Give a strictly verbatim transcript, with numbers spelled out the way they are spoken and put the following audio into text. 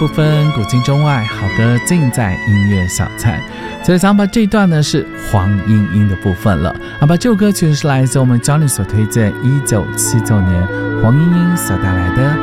不分古今中外，好歌尽在音乐小菜。所以想把这一段呢是黄莺莺的部分了。好吧，这首歌曲是来自我们 Johnny 所推荐一九七九年黄莺莺所带来的